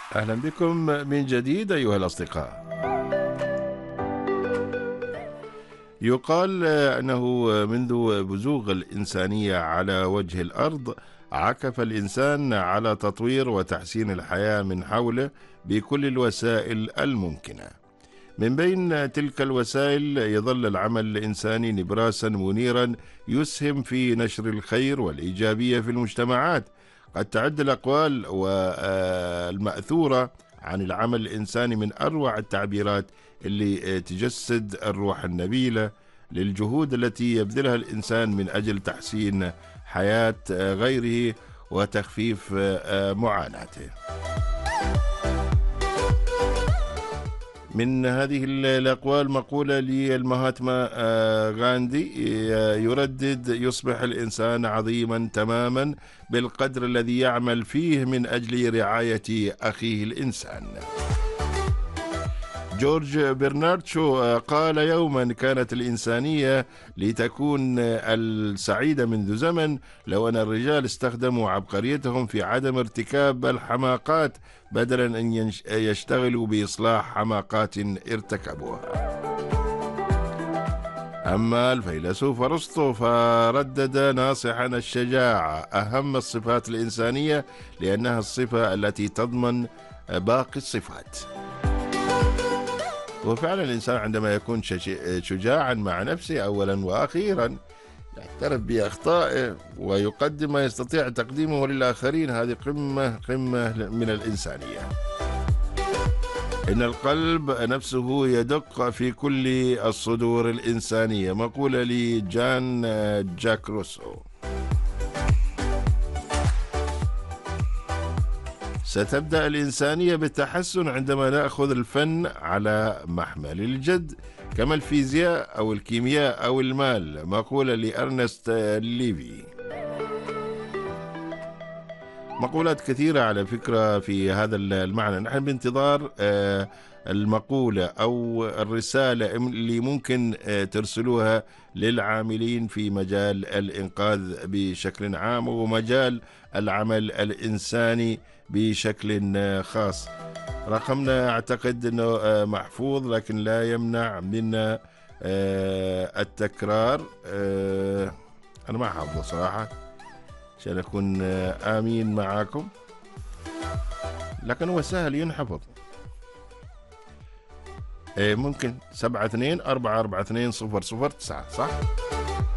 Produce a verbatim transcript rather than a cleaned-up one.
أهلا بكم من جديد أيها الأصدقاء. يقال أنه منذ بزوغ الإنسانية على وجه الأرض عكف الإنسان على تطوير وتحسين الحياة من حوله بكل الوسائل الممكنة. من بين تلك الوسائل يظل العمل الإنساني نبراسا منيرا يسهم في نشر الخير والإيجابية في المجتمعات. قد تعد الأقوال والمأثورة عن العمل الإنساني من أروع التعبيرات اللي تجسد الروح النبيلة للجهود التي يبذلها الإنسان من أجل تحسين حياة غيره وتخفيف معاناته. من هذه الأقوال مقولة للمهاتما غاندي يردد: يصبح الإنسان عظيما تماما بالقدر الذي يعمل فيه من أجل رعاية أخيه الإنسان. جورج برنارد شو قال يوما: كانت الإنسانية لتكون السعيدة منذ زمن لو أن الرجال استخدموا عبقريتهم في عدم ارتكاب الحماقات بدلا أن يشتغلوا بإصلاح حماقات ارتكبوها. أما الفيلسوف أرسطو فردد ناصحا الشجاعة أهم الصفات الإنسانية لأنها الصفة التي تضمن باقي الصفات. وفعلا الإنسان عندما يكون شجاعا مع نفسه أولا وأخيرا يعترف بأخطائه ويقدم ما يستطيع تقديمه للآخرين، هذه قمة قمة من الإنسانية. إن القلب نفسه يدق في كل الصدور الإنسانية، مقولة لجان جاك روسو. ستبدأ الإنسانية بالتحسن عندما نأخذ الفن على محمل الجد كما الفيزياء أو الكيمياء أو المال، مقولة لأرنست ليفي. مقولات كثيرة على فكرة في هذا المعنى. نحن بانتظار المقولة أو الرسالة اللي ممكن ترسلوها للعاملين في مجال الإنقاذ بشكل عام ومجال العمل الإنساني بشكل خاص. رقمنا أعتقد أنه محفوظ لكن لا يمنع منا التكرار. أنا ما حافظه صراحة عشان أكون آمين معاكم، لكن هو سهل ينحفظ. ممكن سبعة اثنين أربعة أربعة اثنين صفر صفر تسعة، صح؟